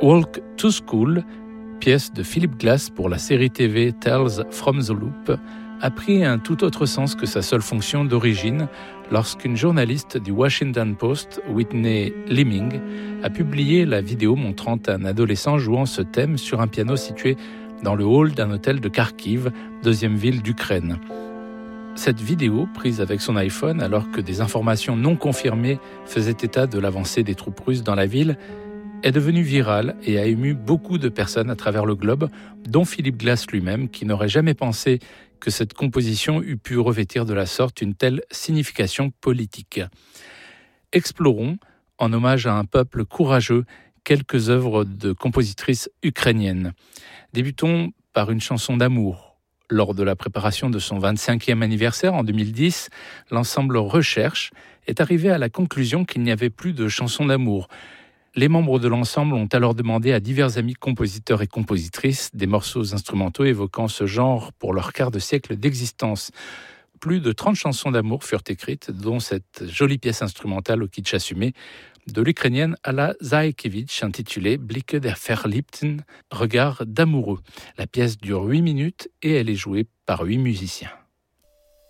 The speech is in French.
Walk to School, pièce de Philip Glass pour la série TV Tales from the Loop, a pris un tout autre sens que sa seule fonction d'origine lorsqu'une journaliste du Washington Post, Whitney Leeming, a publié la vidéo montrant un adolescent jouant ce thème sur un piano situé dans le hall d'un hôtel de Kharkiv, deuxième ville d'Ukraine. Cette vidéo, prise avec son iPhone alors que des informations non confirmées faisaient état de l'avancée des troupes russes dans la ville, est devenue virale et a ému beaucoup de personnes à travers le globe, dont Philip Glass lui-même, qui n'aurait jamais pensé que cette composition eût pu revêtir de la sorte une telle signification politique. Explorons, en hommage à un peuple courageux, quelques œuvres de compositrices ukrainiennes. Débutons par une chanson d'amour. Lors de la préparation de son 25e anniversaire en 2010, l'ensemble Recherche est arrivé à la conclusion qu'il n'y avait plus de chansons d'amour. Les membres de l'ensemble ont alors demandé à divers amis compositeurs et compositrices des morceaux instrumentaux évoquant ce genre pour leur quart de siècle d'existence. Plus de 30 chansons d'amour furent écrites, dont cette jolie pièce instrumentale au kitsch assumé de l'ukrainienne Alla Zaïkevitch intitulée Blicke der Verliebten, regard d'amoureux. La pièce dure 8 minutes et elle est jouée par 8 musiciens.